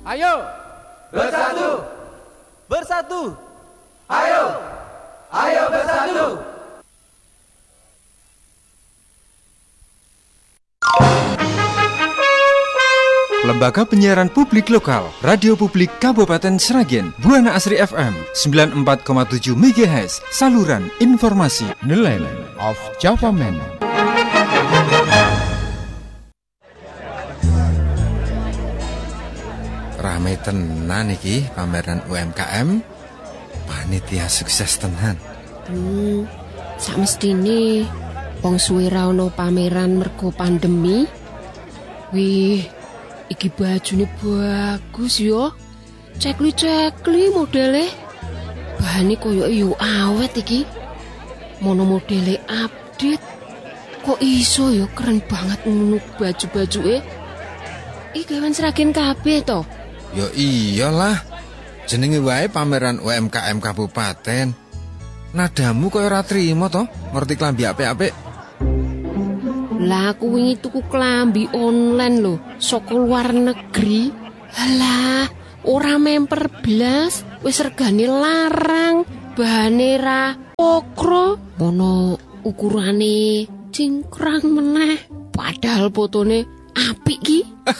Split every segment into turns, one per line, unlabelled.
Ayo bersatu,
Bersatu.
ayo, ayo bersatu.
Lembaga Penyiaran Publik Lokal, Radio Publik Kabupaten Sragen, Buana Asri FM 94,7 MHz, saluran informasi. The Land of Java Man. Rame tenan iki pameran UMKM, panitia sukses tenan.
Sak mestine wong suwe ra ono pameran mergo pandemi. Wih, iki bajune bagus yo. Cekli modele. Bahane koyo yo awet iki. Mono modele update. Kok iso yo keren banget ngono baju-bajuke. Iki gawean Sragen kabeh to.
Yo iyalah, jenenge wae pameran UMKM Kabupaten. Nadamu koyo ora trimo to, ngerti klambi apik-apik.
Lah aku wingi tuku klambi online lho, saka luar negeri. Halah, ora memper blas, wis regane larang, bahane ra okro, mono ukurane cingkrang meneh. Padahal fotone apik ki.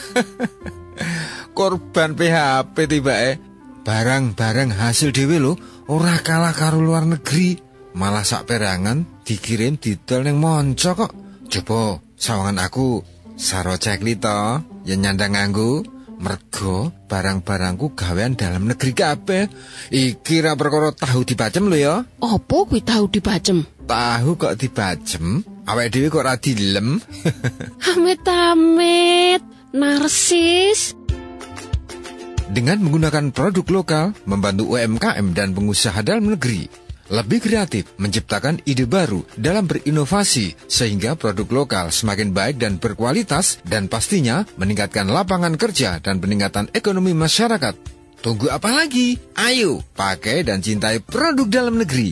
Korban PHP tibake. Barang-barang hasil dhewe lho, ora kalah karo luar negeri. Malah sak perangan dikirim didol ning monco kok. Coba sawangan aku saro cekli to, yen nyandang nganggo. Mergo barang-barangku gawean dalam negeri kabeh. Iki ra perkara tahu dibacem lho ya.
Apa kuwi tahu dibacem?
Tahu kok dibacem, awake dhewe kok ora dilem.
Amit-amit, narsis.
Dengan menggunakan produk lokal, membantu UMKM dan pengusaha dalam negeri lebih kreatif, menciptakan ide baru dalam berinovasi sehingga produk lokal semakin baik dan berkualitas dan pastinya meningkatkan lapangan kerja dan peningkatan ekonomi masyarakat. Tunggu apa lagi? Ayo, pakai dan cintai produk dalam negeri.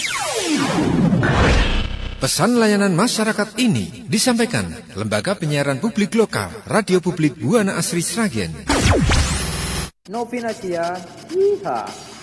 Pesan layanan masyarakat ini disampaikan Lembaga Penyiaran Publik Lokal, Radio Publik Buana Asri Sragen.
Novinasia, Yeehaw.